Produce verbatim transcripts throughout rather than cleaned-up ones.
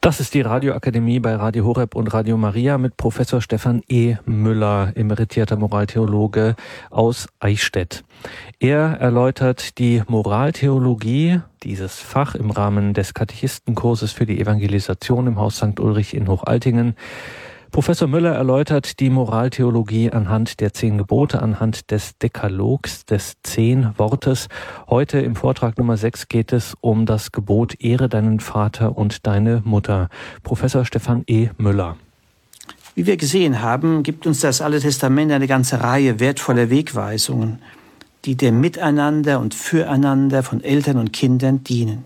Das ist die Radioakademie bei Radio Horeb und Radio Maria mit Professor Stefan E. Müller, emeritierter Moraltheologe aus Eichstätt. Er erläutert die Moraltheologie, dieses Fach im Rahmen des Katechistenkurses für die Evangelisation im Haus Sankt Ulrich in Hochaltingen. Professor Müller erläutert die Moraltheologie anhand der zehn Gebote, anhand des Dekalogs, des zehn Wortes. Heute im Vortrag Nummer sechs geht es um das Gebot Ehre deinen Vater und deine Mutter. Professor Stefan E. Müller. Wie wir gesehen haben, gibt uns das Alte Testament eine ganze Reihe wertvoller Wegweisungen, die dem Miteinander und Füreinander von Eltern und Kindern dienen.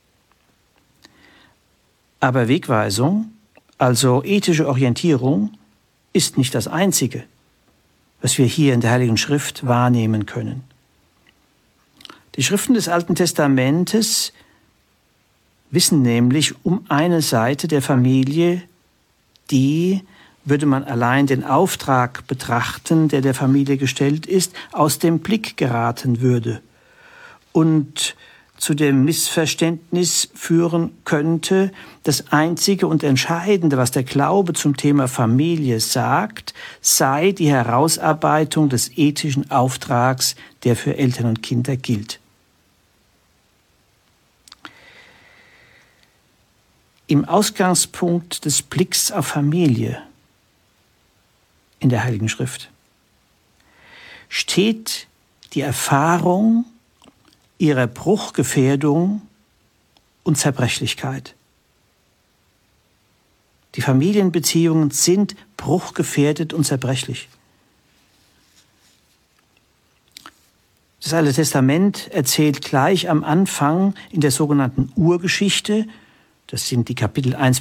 Aber Wegweisung, also ethische Orientierung, ist nicht das Einzige, was wir hier in der Heiligen Schrift wahrnehmen können. Die Schriften des Alten Testamentes wissen nämlich um eine Seite der Familie, die, würde man allein den Auftrag betrachten, der der Familie gestellt ist, aus dem Blick geraten würde und zu dem Missverständnis führen könnte, das Einzige und Entscheidende, was der Glaube zum Thema Familie sagt, sei die Herausarbeitung des ethischen Auftrags, der für Eltern und Kinder gilt. Im Ausgangspunkt des Blicks auf Familie in der Heiligen Schrift steht die Erfahrung ihrer Bruchgefährdung und Zerbrechlichkeit. Die Familienbeziehungen sind bruchgefährdet und zerbrechlich. Das Alte Testament erzählt gleich am Anfang in der sogenannten Urgeschichte, das sind die Kapitel eins